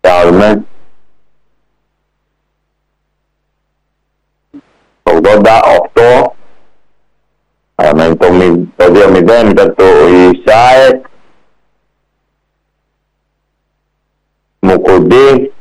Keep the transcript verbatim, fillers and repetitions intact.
κάνουμε. ογδόντα οκτώ. Παραμένει το, το δύο μηδέν μετά το Ισάεκ. Μουκουντή.